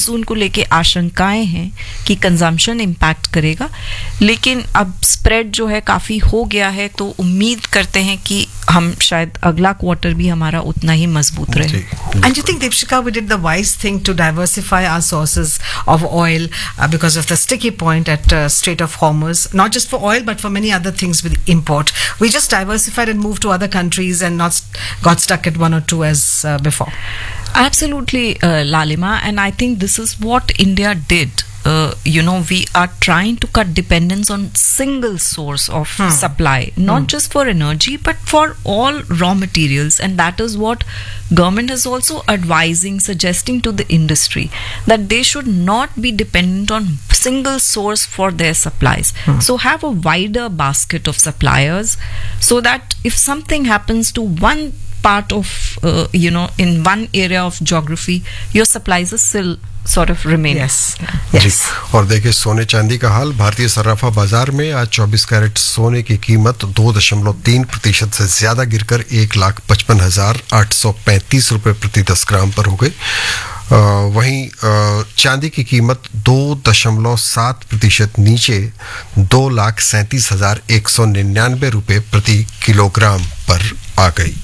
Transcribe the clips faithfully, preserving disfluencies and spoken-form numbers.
Monsoon को लेके आशंकाएं हैं कि कंजम्पशन इम्पैक्ट करेगा, लेकिन अब स्प्रेड जो है काफ़ी हो गया है, तो उम्मीद करते हैं कि हम शायद अगला क्वार्टर भी हमारा उतना ही मजबूत रहे. And you think, Deepshika, we did the wise thing to diversify our sources of oil uh, because of the sticky point at uh, Strait of Hormuz, not just for oil but for many other things with import. We just diversified and moved to other countries and not st- got stuck at one or two as uh, before. Absolutely, uh, Lalima, and I think this is what India did. Uh, you know, we are trying to cut dependence on single source of hmm. supply, not hmm. just for energy but for all raw materials, and that is what government is also advising, suggesting to the industry that they should not be dependent on single source for their supplies. Hmm. So have a wider basket of suppliers, so that if something happens to one part of, uh, you know, in one area of geography, your supplies are still sort of remain. Yes. Yes. जी. और देखिए सोने चांदी का हाल. भारतीय सर्राफा बाजार में आज चौबीस कैरेट सोने की कीमत दो दशमलव तीन प्रतिशत से ज्यादा गिरकर एक लाख पचपन हजार आठ सौ पैंतीस रुपए प्रति दस ग्राम पर हो गई. वहीं चांदी की कीमत दो दशमलव सात प्रतिशत नीचे दो लाख सैंतीस हजार एक सौ निन्यानवे रुपए प्रति किलोग्राम पर आ गई.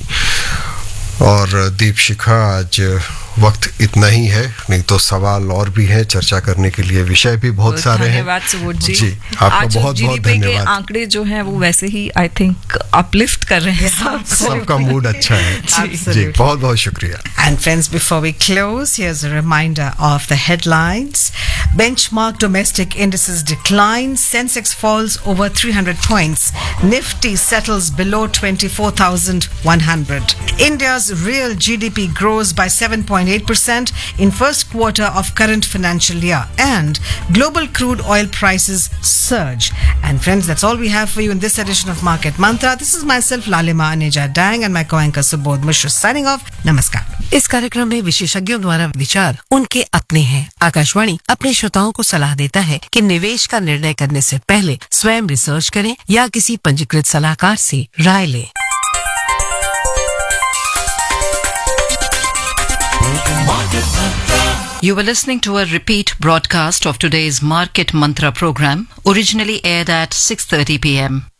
और दीपशिखा, आज वक्त इतना ही है, नहीं तो सवाल और भी हैं, चर्चा करने के लिए विषय भी बहुत सारे हैं. धन्यवाद सुबोध जी. जी, आपका बहुत बहुत धन्यवाद. के आंकड़े जो हैं वो वैसे ही आई थिंक अपलिफ्ट कर रहे हैं. सब सबका मूड अच्छा है. जी, जी, बहुत बहुत शुक्रिया. And friends, before we close, here's a reminder of the headlines. Benchmark domestic indices decline. Sensex falls over three hundred points. Nifty settles below twenty-four thousand one hundred. India's real G D P grows by seven point eight percent in first quarter of current financial year, and global crude oil prices surge. And friends, that's all we have for you in this edition of Market Mantra. This is myself, Lalima Aneja Dang, and my co-anchor Subodh Mishra signing off. Namaskar. इस कार्यक्रम में विशेषज्ञों द्वारा विचार उनके अपने हैं. आकाशवाणी अपने श्रोताओं को सलाह देता है कि निवेश का निर्णय करने से पहले स्वयं रिसर्च करें या किसी पंजीकृत सलाहकार से राय लें. You were listening to a repeat broadcast of today's Market Mantra program, originally aired at six thirty p m